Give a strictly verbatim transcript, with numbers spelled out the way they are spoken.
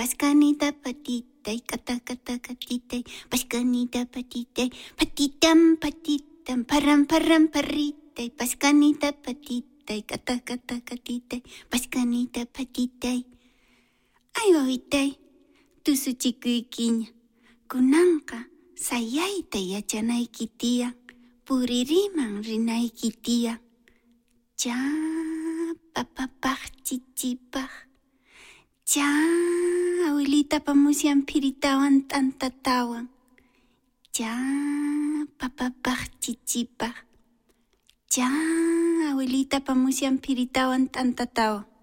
paskanita patitay, kata kata katitay, paskanita patitay, patitam patitam, param param paritay, paskanita patitay, kata kata katitay, paskanita patitay. Ay wawitay, tusuchikuykiña, kunanqa sayayta yachanayki tiyan, puririman rinayki tiyan. Cha papapaq chichipaq, cha abuelitapa musyan phiritawan t'antatawan, cha papapaq chichipaq, cha abuelitapa musyan phiritawan t'antatawan.